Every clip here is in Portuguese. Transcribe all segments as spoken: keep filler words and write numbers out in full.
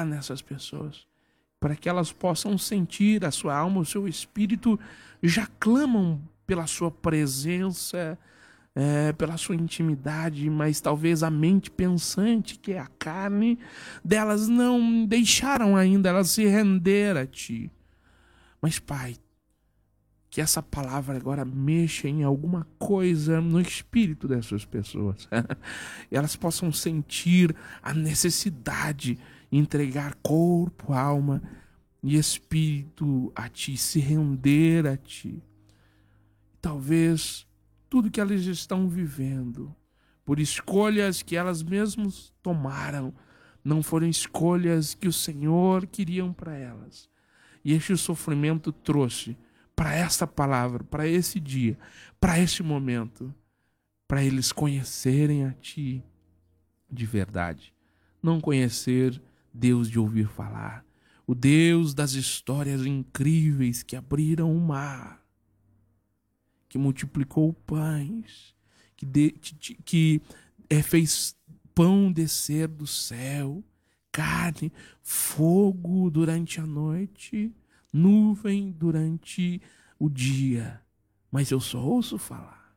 entrar nessas pessoas, para que elas possam sentir a sua alma, o seu espírito já clamam pela sua presença, é, pela sua intimidade, mas talvez a mente pensante, que é a carne delas, não deixaram ainda elas se render a Ti. Mas, Pai, que essa palavra agora mexa em alguma coisa no espírito dessas pessoas. E elas possam sentir a necessidade de entregar corpo, alma e espírito a Ti, se render a Ti. Talvez tudo que elas estão vivendo, por escolhas que elas mesmas tomaram, não foram escolhas que o Senhor queriam para elas. E este sofrimento trouxe para esta palavra, para esse dia, para este momento, para eles conhecerem a Ti de verdade. Não conhecer Deus de ouvir falar, o Deus das histórias incríveis que abriram o mar, que multiplicou pães, que, de, que, que é, fez pão descer do céu, carne, fogo durante a noite, nuvem durante o dia. Mas eu só ouço falar.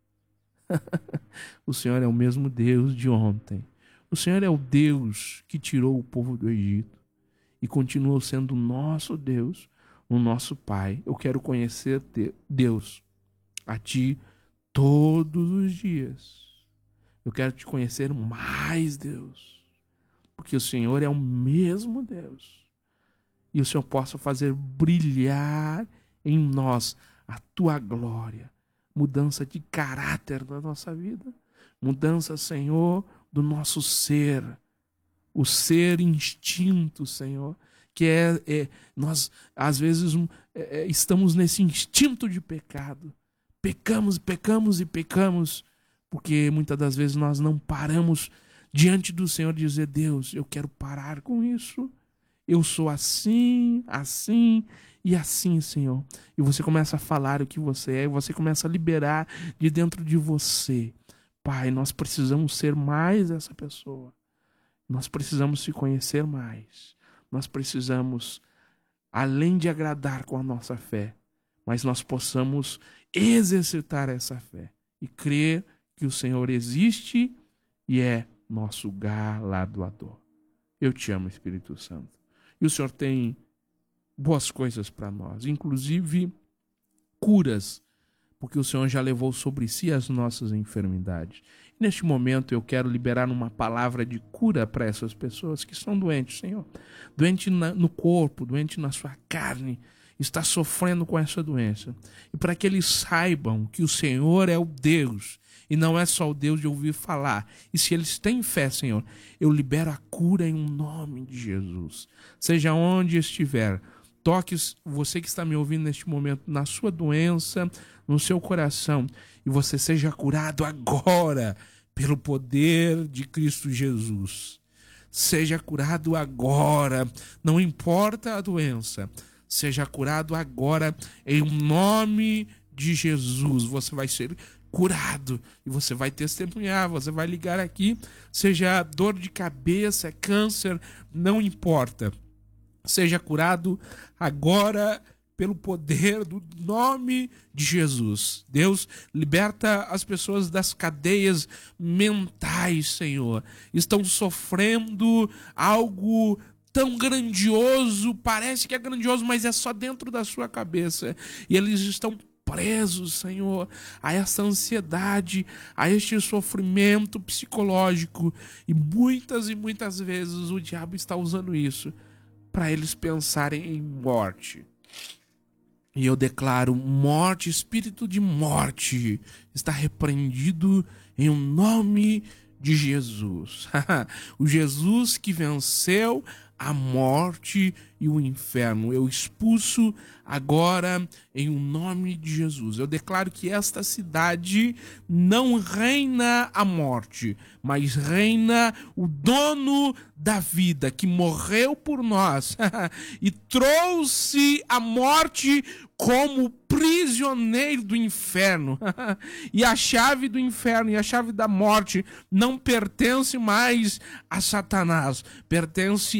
O Senhor é o mesmo Deus de ontem. O Senhor é o Deus que tirou o povo do Egito e continua sendo o nosso Deus, o nosso Pai. Eu quero conhecer Deus a Ti todos os dias. Eu quero Te conhecer mais, Deus, porque o Senhor é o mesmo Deus. E o Senhor possa fazer brilhar em nós a Tua glória. Mudança de caráter na nossa vida. Mudança, Senhor, do nosso ser. O ser instinto, Senhor. Que é, é nós, às vezes, é, estamos nesse instinto de pecado. Pecamos, pecamos e pecamos, porque muitas das vezes nós não paramos diante do Senhor e dizer: Deus, eu quero parar com isso. Eu sou assim, assim e assim, Senhor. E você começa a falar o que você é, e você começa a liberar de dentro de você. Pai, nós precisamos ser mais essa pessoa. Nós precisamos se conhecer mais. Nós precisamos, além de agradar com a nossa fé, mas nós possamos exercitar essa fé e crer que o Senhor existe e é nosso galardoador. Eu te amo, Espírito Santo. E o Senhor tem boas coisas para nós, inclusive curas, porque o Senhor já levou sobre si as nossas enfermidades. E neste momento eu quero liberar uma palavra de cura para essas pessoas que estão doentes, Senhor. Doente na, no corpo, doente na sua carne, está sofrendo com essa doença. E para que eles saibam que o Senhor é o Deus, e não é só o Deus de ouvir falar. E se eles têm fé, Senhor, eu libero a cura em nome de Jesus. Seja onde estiver, toque você que está me ouvindo neste momento na sua doença, no seu coração, e você seja curado agora pelo poder de Cristo Jesus. Seja curado agora, não importa a doença. Seja curado agora em nome de Jesus. Você vai ser curado e você vai testemunhar, você vai ligar aqui, seja dor de cabeça, câncer, não importa. Seja curado agora pelo poder do nome de Jesus. Deus, liberta as pessoas das cadeias mentais, Senhor. Estão sofrendo algo tão grandioso, parece que é grandioso, mas é só dentro da sua cabeça. E eles estão presos, Senhor, a essa ansiedade, a este sofrimento psicológico. E muitas e muitas vezes o diabo está usando isso para eles pensarem em morte. E eu declaro morte, espírito de morte, está repreendido em o nome de Jesus. O Jesus que venceu a morte e o inferno. Eu expulso agora em o nome de Jesus. Eu declaro que esta cidade não reina a morte, mas reina o dono da vida, que morreu por nós e trouxe a morte como prisioneiro do inferno. E a chave do inferno e a chave da morte não pertence mais a Satanás, pertence